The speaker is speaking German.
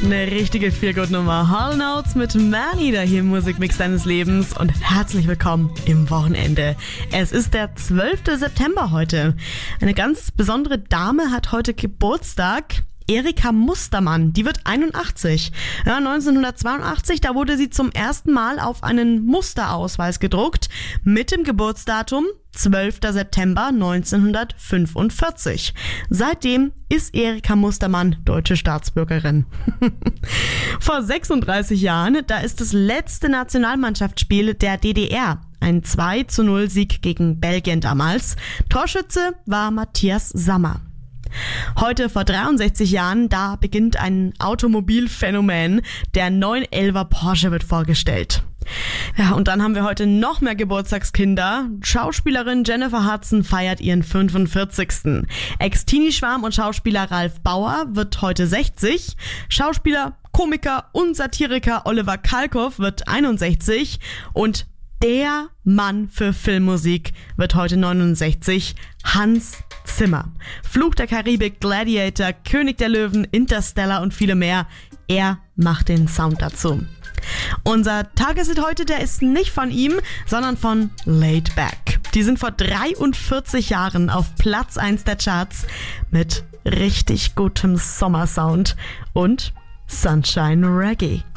Eine richtige Feelgood-Nummer. Hall Notes mit Maneater hier im Musikmix deines Lebens und herzlich willkommen im Wochenende. Es ist der 12. September heute. Eine ganz besondere Dame hat heute Geburtstag. Erika Mustermann, die wird 81. Ja, 1982, da wurde sie zum ersten Mal auf einen Musterausweis gedruckt mit dem Geburtsdatum 12. September 1945. Seitdem ist Erika Mustermann deutsche Staatsbürgerin. Vor 36 Jahren, da ist das letzte Nationalmannschaftsspiel der DDR. Ein 2:0 Sieg gegen Belgien damals. Torschütze war Matthias Sammer. Heute vor 63 Jahren, da beginnt ein Automobilphänomen. Der 911er Porsche wird vorgestellt. Ja, und dann haben wir heute noch mehr Geburtstagskinder. Schauspielerin Jennifer Hudson feiert ihren 45. Ex-Teenie-Schwarm und Schauspieler Ralf Bauer wird heute 60. Schauspieler, Komiker und Satiriker Oliver Kalkoff wird 61. Und der Mann für Filmmusik wird heute 69, Hans Zimmer. Fluch der Karibik, Gladiator, König der Löwen, Interstellar und viele mehr. Er macht den Sound dazu. Unser Tageshit heute, der ist nicht von ihm, sondern von Laid Back. Die sind vor 43 Jahren auf Platz 1 der Charts mit richtig gutem Sommersound und Sunshine Reggae.